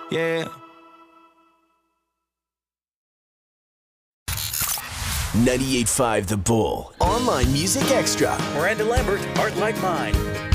Yeah. 98.5 The Bull. Online Music Extra. Miranda Lambert, Heart Like Mine.